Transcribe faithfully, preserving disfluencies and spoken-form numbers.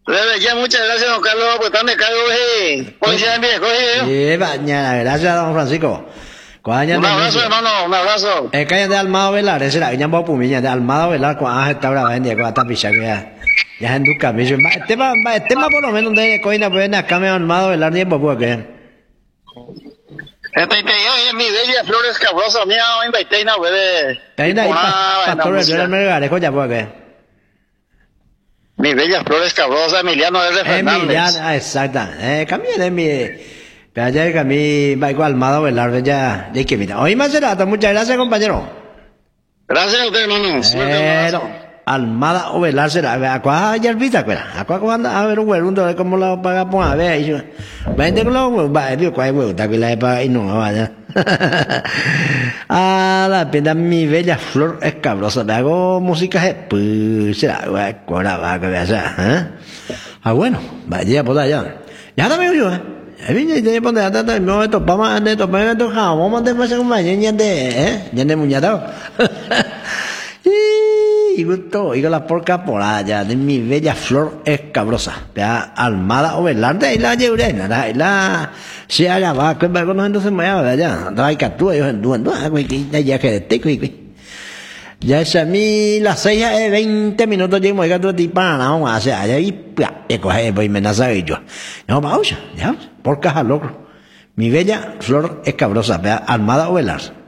Dale, ya, muchas gracias, don Carlos, pues también me caigo, eh. Hoy se viejo, eh. Sí, mañana, gracias, don Francisco. Un abrazo, hermano, un abrazo. Es que hay de Almado Velar, ese era que ya vos pumilla, de Almado Velar, cuando has estado grabando, cuando está pichando ya. Ya en tu camino, este va, este va por lo menos de coina, pues en acá me han Almado Velar, tiempo, pues que. Este, te digo, mi bella Flores Cabrosa, mía, hoy invité una vez de. Ahí está, pastor, yo no me garejo ya, pues que. Mi bella Flores Cabrosa, Emiliano R. Fernández. Emiliano, exacto. Eh, cambié de mi. Pero ya que a mí va igual Almado Velar, ya, ya que mira. Hoy más será, muchas gracias, compañero. Gracias a usted, hermano. Pero, Almada o Velar será, a cuál ya vista, cuál, a cuál anda a ver un huevo, un cómo lo paga, pues a ver, ahí yo. Vente con los huevos, va, es cuál huevo, está que la paga y no vaya. A la pena mi bella flor escabrosa, me hago música, pues será, cuál va, que vea, ¿eh? Ah, bueno, vaya, pues allá. Ya también yo, ¿eh? Ini jadi pada ada tu, mau tu pama ada tu, pama tu kau, mau mana macam mana ni ada, eh, jadi punya tahu. Y gusto, y con la porca por allá de mi bella flor escabrosa, ya Almada o Velarde y la lleve, nada, y la se haga va, que va con entonces me va allá, trae que tú ellos en duendo, que ya ya que te que ya es a mí las seis y veinte minutos llego a tu tipa na o sea ahí ya coge voy me nasa yo no vamos ya por caja loco mi bella flor escabrosa Almada o Velar.